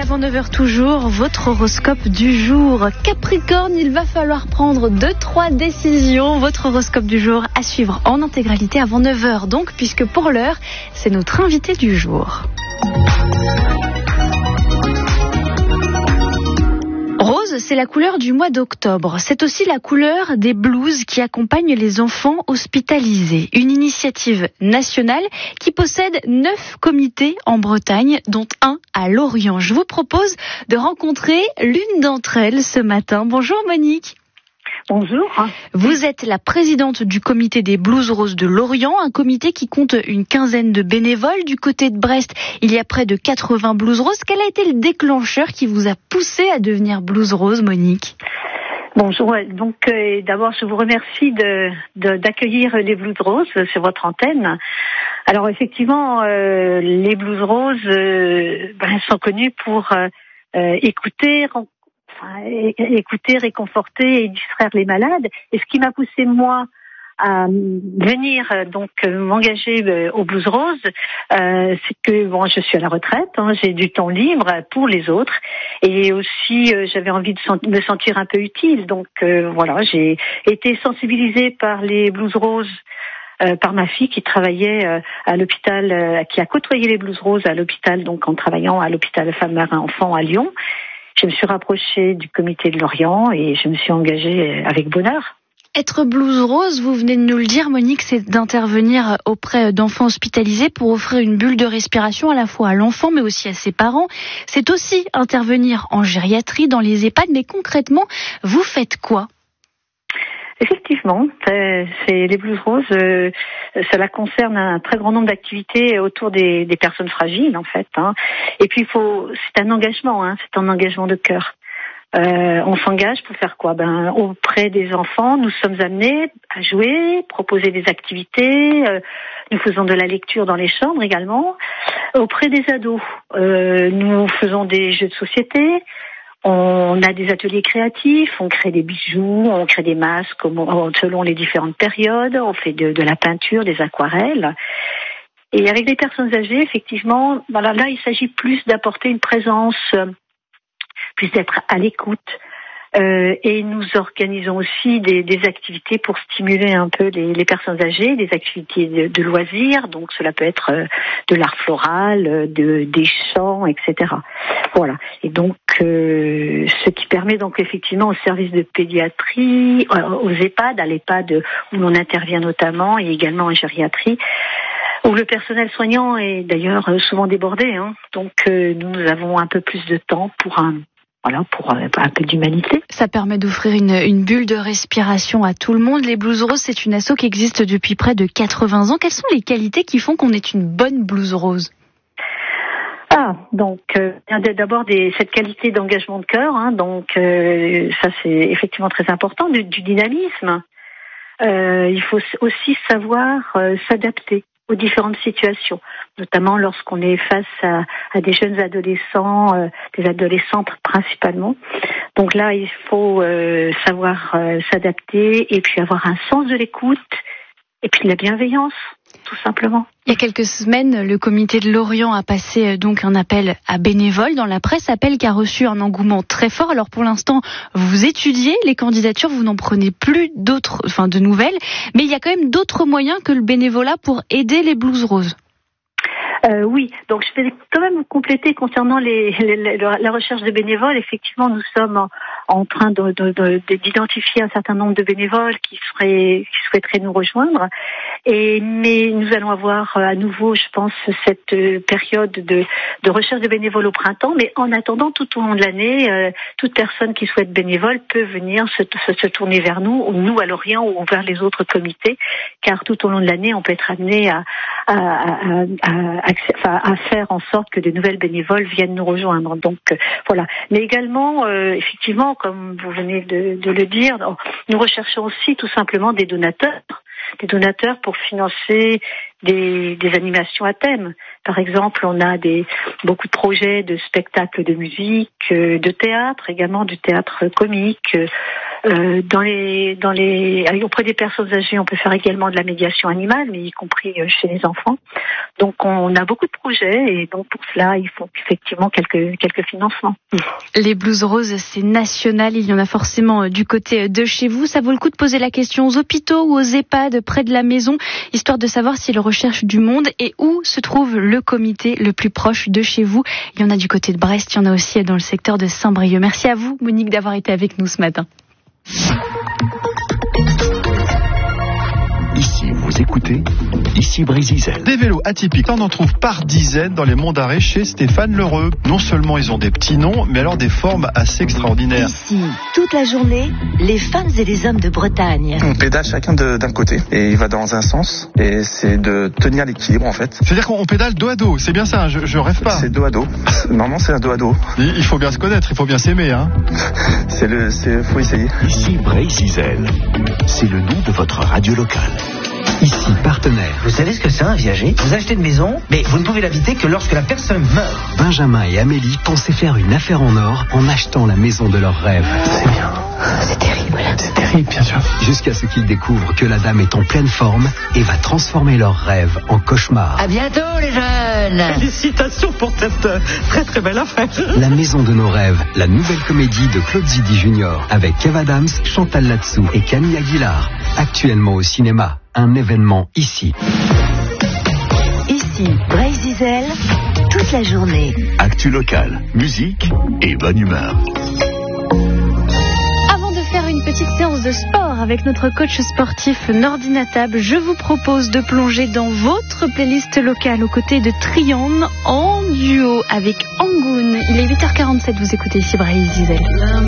avant 9h toujours, votre horoscope du jour. Capricorne, il va falloir prendre 2-3 décisions. Votre horoscope du jour à suivre en intégralité avant 9h donc, puisque pour l'heure, c'est notre invité du jour. Rose, c'est la couleur du mois d'octobre. C'est aussi la couleur des blouses qui accompagnent les enfants hospitalisés. Une initiative nationale qui possède 9 comités en Bretagne, dont un à Lorient. Je vous propose de rencontrer l'une d'entre elles ce matin. Bonjour Monique. Bonjour. Vous êtes la présidente du comité des blouses roses de Lorient, un comité qui compte une quinzaine de bénévoles. Du côté de Brest, il y a près de 80 blouses roses. Quel a été le déclencheur qui vous a poussé à devenir blouse rose, Monique ? Bonjour. Donc, d'abord, je vous remercie d'accueillir les blouses roses sur votre antenne. Alors, effectivement, les blouses roses sont connues pour écouter, réconforter et distraire les malades. Et ce qui m'a poussé moi à venir m'engager aux blouses roses, c'est que je suis à la retraite, j'ai du temps libre pour les autres et aussi j'avais envie de me sentir un peu utile. Donc j'ai été sensibilisée par les blouses roses. Par ma fille qui travaillait à l'hôpital, qui a côtoyé les blouses roses à l'hôpital, donc en travaillant à l'hôpital Femmes Marins Enfants à Lyon. Je me suis rapprochée du comité de Lorient et je me suis engagée avec bonheur. Être blouse rose, vous venez de nous le dire, Monique, c'est d'intervenir auprès d'enfants hospitalisés pour offrir une bulle de respiration à la fois à l'enfant mais aussi à ses parents. C'est aussi intervenir en gériatrie, dans les EHPAD, mais concrètement, vous faites quoi ? Effectivement, c'est les blouses roses, cela concerne un très grand nombre d'activités autour des personnes fragiles en fait. Et puis c'est un engagement, c'est un engagement de cœur. On s'engage pour faire quoi ? Auprès des enfants, nous sommes amenés à jouer, proposer des activités. Nous faisons de la lecture dans les chambres également. Auprès des ados, nous faisons des jeux de société. On a des ateliers créatifs, on crée des bijoux, on crée des masques selon les différentes périodes, on fait de la peinture, des aquarelles. Et avec les personnes âgées, effectivement, là, il s'agit plus d'apporter une présence, plus d'être à l'écoute. Et nous organisons aussi des activités pour stimuler un peu les personnes âgées, des activités de loisirs. Donc cela peut être de l'art floral, des chants, etc. Voilà. Et donc ce qui permet donc effectivement au service de pédiatrie, aux EHPAD, à l'EHPAD où l'on intervient notamment, et également en gériatrie, où le personnel soignant est d'ailleurs souvent débordé. Donc nous avons un peu plus de temps pour un peu d'humanité. Ça permet d'offrir une bulle de respiration à tout le monde. Les blouses roses, c'est une asso qui existe depuis près de 80 ans. Quelles sont les qualités qui font qu'on est une bonne blouse rose ? D'abord cette qualité d'engagement de cœur, ça c'est effectivement très important, du dynamisme. Il faut aussi savoir s'adapter aux différentes situations, notamment lorsqu'on est face à des jeunes adolescents, des adolescentes principalement. Donc là, il faut savoir s'adapter et puis avoir un sens de l'écoute et puis de la bienveillance, tout simplement. Il y a quelques semaines, le comité de Lorient a passé donc un appel à bénévoles dans la presse, appel qui a reçu un engouement très fort. Alors pour l'instant, vous étudiez les candidatures, vous n'en prenez plus de nouvelles, mais il y a quand même d'autres moyens que le bénévolat pour aider les blouses roses. Oui, donc je vais quand même compléter concernant la recherche de bénévoles. Effectivement, nous sommes en train d'identifier un certain nombre de bénévoles qui souhaiteraient nous rejoindre. Mais nous allons avoir à nouveau, je pense, cette période de recherche de bénévoles au printemps. Mais en attendant, tout au long de l'année, toute personne qui souhaite bénévole peut venir se tourner vers nous à Lorient ou vers les autres comités, car tout au long de l'année, on peut être amené à faire en sorte que de nouvelles bénévoles viennent nous rejoindre. Donc voilà. Mais également, effectivement, comme vous venez de le dire, nous recherchons aussi tout simplement des donateurs pour financer des animations à thème. Par exemple, on a beaucoup de projets de spectacles de musique, de théâtre, également du théâtre comique, Auprès des personnes âgées, on peut faire également de la médiation animale, mais y compris chez les enfants. Donc on a beaucoup de projets et donc pour cela il faut effectivement quelques financements. Les Blues Roses, c'est national, il y en a forcément du côté de chez vous. Ça vaut le coup de poser la question aux hôpitaux ou aux EHPAD près de la maison, histoire de savoir s'ils recherchent du monde et où se trouve le comité le plus proche de chez vous. Il y en a du côté de Brest, il y en a aussi dans le secteur de Saint-Brieuc. Merci à vous, Monique, d'avoir été avec nous ce matin. Ici, vous écoutez, ici Brésil. Des vélos atypiques, on en trouve par dizaines dans les monts d'Arrée chez Stéphane Lheureux. Non seulement ils ont des petits noms, mais alors des formes assez extraordinaires. Ici, toute la journée, les femmes et les hommes de Bretagne. On pédale chacun d'un côté et il va dans un sens et c'est de tenir l'équilibre en fait. C'est-à-dire qu'on pédale dos à dos, c'est bien ça, je rêve pas. C'est dos à dos. Normalement c'est un dos à dos. Il faut bien se connaître, il faut bien s'aimer, hein. Faut essayer. Ici Brésil, c'est le nom de votre radio locale. Ici partenaire. Vous savez ce que c'est un viager? Vous achetez une maison, mais vous ne pouvez l'habiter que lorsque la personne meurt. Benjamin et Amélie pensaient faire une affaire en or en achetant la maison de leurs rêves. C'est bien. C'est terrible. C'est terrible, bien sûr. Jusqu'à ce qu'ils découvrent que la dame est en pleine forme et va transformer leurs rêves en cauchemar. À bientôt les jeunes. Félicitations pour cette très très belle affaire. La maison de nos rêves, la nouvelle comédie de Claude Zidi Junior avec Kev Adams, Chantal Latsou et Camille Aguilar. Actuellement au cinéma, un événement ici. Ici, Brésil, toute la journée. Actu local, musique et bonne humeur. Avant de faire une petite séance de sport avec notre coach sportif Nordina Table, je vous propose de plonger dans votre playlist locale aux côtés de Triangle en duo avec Angoun. Il est 8h47, vous écoutez ici Brésil.